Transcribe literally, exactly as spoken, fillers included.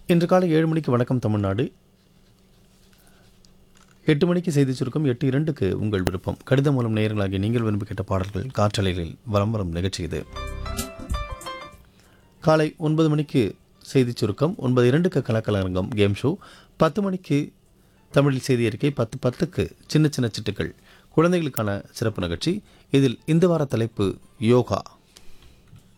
இன்று காலை ஏழு மணிக்கு வணக்கம் தமிழ்நாடு, எட்டு மணிக்கு செய்தி சுருக்கம், எட்டு இரண்டுக்கு உங்கள் விருப்பம் கடிதம் மூலம் நேயர்களாகிய நீங்கள் விரும்பி கேட்ட பாடல்கள் காற்றலைகளில் வலம் வரும் நிகழ்ச்சி இது. காலை ஒன்பது மணிக்கு செய்தி சுருக்கம், ஒன்பது இரண்டுக்கு கலக்கலரங்கம் கேம் ஷோ, பத்து மணிக்கு தமிழில் செய்தி அறிக்கை, பத்து பத்துக்கு சின்ன சின்ன சிட்டுக்கள் குழந்தைகளுக்கான சிறப்பு நிகழ்ச்சி. இதில் இந்த வார தலைப்பு யோகா.